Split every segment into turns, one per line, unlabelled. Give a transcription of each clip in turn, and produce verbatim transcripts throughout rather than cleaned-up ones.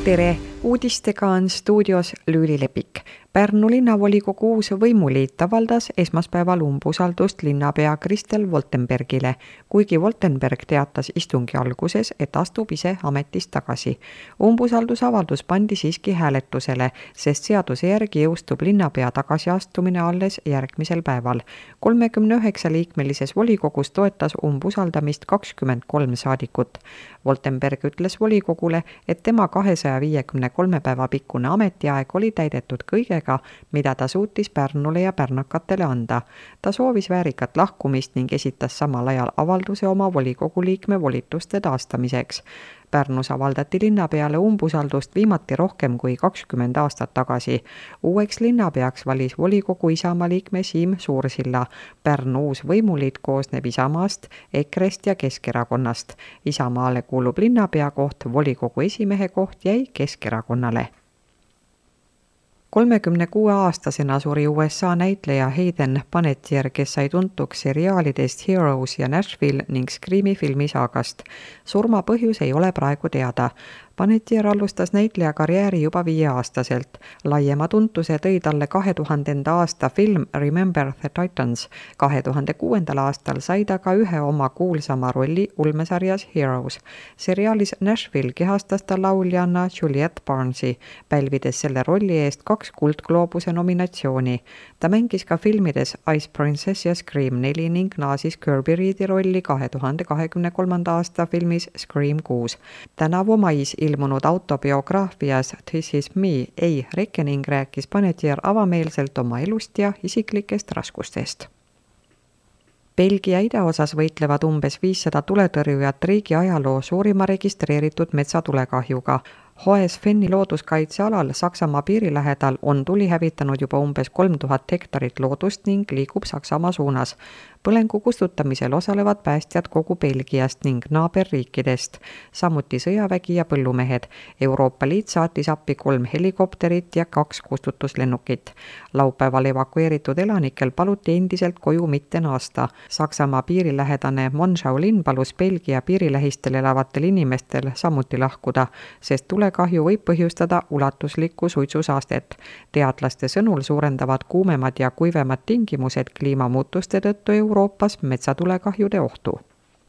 Tere! Uudistega on stuudios Lüüli Lepik. Pärnu linnavolikogu uus võimuliit avaldas esmaspäeval umbusaldust linnapea Kristel Woltenbergile, kuigi Woltenberg teatas istungi alguses, et astub ise ametist tagasi. Umbusaldusavaldus pandi siiski hääletusele, sest seaduse järgi jõustub linnapea tagasiastumine alles järgmisel päeval. kolmekümne üheksa liikmelises volikogus toetas umbusaldamist kakskümmend kolm saadikut. Woltenberg ütles volikogule, et tema kahesaja viiekümne kolme päeva pikkune ametiaeg oli täidetud kõigega, mida ta suutis Pärnule ja pärnakatele anda. Ta soovis väärikat lahkumist ning esitas samal ajal avalduse oma volikogu liikme volituste taastamiseks. Pärnus avaldati linnapeale umbusaldust viimati rohkem kui kakskümmend aastat tagasi. Uueks linnapeaks valis volikogu Isamaa liikme Siim Suursilla. Pärnu uus võimuliit koosneb Isamaast, Ekrest ja Keskerakonnast. Isamaale kuulub linnapea koht, volikogu esimehe koht jäi Keskerakonnale. kolmekümne kuue aastasena suri U S A näitleja Hayden Panettiere, kes sai tuntuks seriaalidest Heroes ja Nashville ning Screami filmisaagast. Surma põhjus ei ole praegu teada. Panettiere alustas näitleja karjääri juba viieaastaselt. Laiema tuntuse tõi talle kahe tuhandenda aasta film Remember the Titans. kahe tuhande kuuendal aastal sai ta ka ühe oma kuulsama rolli ulmesarjas Heroes. Seriaalis Nashville kehastas ta lauljanna Juliette Barnesi, pälvides selle rolli eest kaks kuldgloobuse nominatsiooni. Ta mängis ka filmides Ice Princess ja Scream neli ning naasis Kirby Reedi rolli kahe tuhande kahekümne kolmanda aasta filmis Scream kuus. Tänavu mais ilmunud autobiograafias This is me, ei Reckoning rääkis Panettiere avameelselt oma elust ja isiklikest raskustest. Belgia idaosas võitlevad umbes viissada tuletõrjujat riigi ajaloo suurima registreeritud metsatulekahjuga. Hohes-Fenni looduskaitsealal Saksamaa piiri lähedal on tuli hävitanud juba umbes kolm tuhat hektarit loodust ning liigub Saksamaa suunas. Põlengu kustutamisel osalevad päästjad kogu Belgiast ning naaberriikidest, samuti sõjavägi ja põllumehed. Euroopa Liit saatis appi kolm helikopterit ja kaks kustutuslennukit. Laupäeval evakueeritud elanikel paluti endiselt koju mitte naasta. Saksamaa piirilähedane Monschau linn palus Belgia piirilähistel elavatel inimestel samuti lahkuda, sest tulekahju võib põhjustada ulatuslikku suitsusaastet. Teadlaste sõnul suurendavad kuumemad ja kuivemad tingimused kliimamuutuste tõttu Euroopas metsatulekahjude ohtu.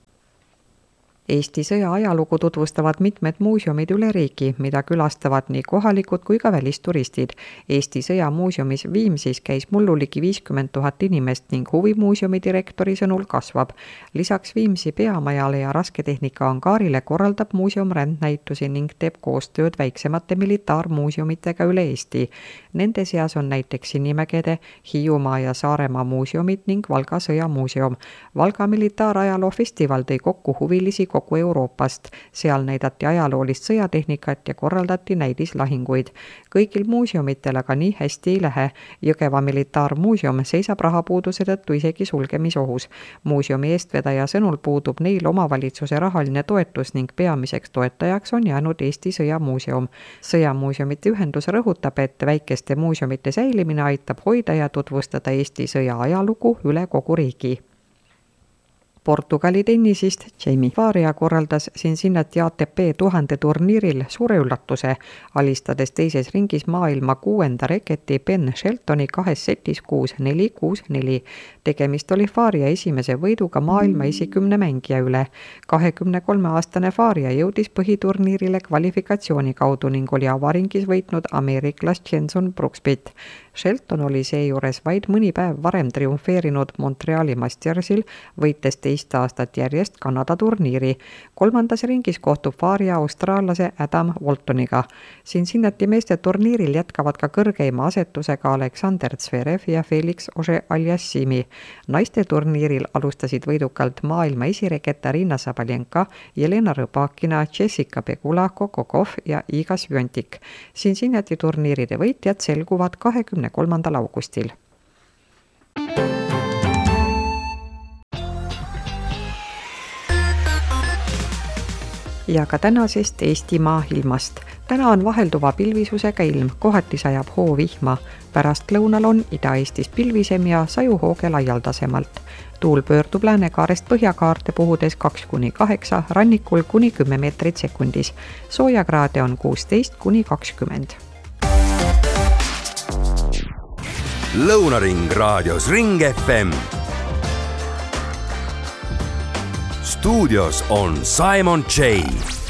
Eesti sõja ajalugu tutvustavad mitmed muuseumid üle riigi, mida külastavad nii kohalikud kui ka välisturistid. Eesti sõjamuuseumis Viimsis käis mullu ligi viiskümmend tuhat inimest ning huvimuuseumi direktori sõnul kasvab. Lisaks Viimsi peamajale ja rasketehnika angaarile korraldab muuseum rändnäitusi ning teeb koostööd väiksemate militaarmuuseumitega üle Eesti. Nende seas on näiteks Sinimägede, Hiiumaa ja Saaremaa muuseumid ning Valga sõjamuuseum. Valga militaarajaloo festival tõi kokku huvilisi kogu Euroopast. Seal näidati ajaloolist sõjatehnikat ja korraldati näidislahinguid. Kõigil muuseumitel aga nii hästi ei lähe. Jõgeva militaarmuuseum seisab rahapuuduse tõttu isegi sulgemisohus. Muuseumi eestvedaja sõnul puudub neil omavalitsuse rahaline toetus ning peamiseks toetajaks on jäänud Eesti sõjamuuseum. Sõjamuuseumite ühendus rõhutab, et väikeste muuseumite säilimine aitab hoida ja tutvustada Eesti sõja ajalugu üle kogu riigi. Portugali tennisist Jamie Faria korraldas Cincinnati A T P tuhande turniiril suure üllatuse, alistades teises ringis maailma kuuenda reketi Ben Sheltoni kahes setis kuus neli kuus neli. Tegemist oli Faria esimese võiduga maailma esikümne mängija üle. kahekümne kolme aastane Faria jõudis põhiturniirile kvalifikatsiooni kaudu ning oli avaringis võitnud ameeriklas Jenson Brooksbyt. Shelton oli seejuures vaid mõni päev varem triumfeerinud Montreali Mastersil, võites teist aastat järjest Kanada turniiri. Kolmandas ringis kohtub Faria austraallase Adam Waltoniga. Cincinnati meeste turniiril jätkavad ka kõrgeima asetusega Alexander Zverev ja Felix Auger-Aliassimi. Naiste turniiril alustasid võidukalt maailma esirekett Arina Sabalenka, Jelena Rõbakina, Jessica Pegula, Coco Gauff ja Iga Swiatek. Cincinnati turniiride võitjad selguvad kahekümne kolmandal augustil. ja ka tänasest Eestimaa ilmast. Täna on vahelduva pilvisusega ilm, kohati sajab hoovihma. Pärast lõunal on Ida-Eestis pilvisem ja sajuhooge laialdasemalt. Tuul pöördub läänekaarest põhjakaarte puhudes kaks kuni kaheksa, rannikul kuni kümme meetrit sekundis. Soojakraade on kuusteist kuni kakskümmend.
Lõunaring raadios Ring F M. Stuudios on Simon J.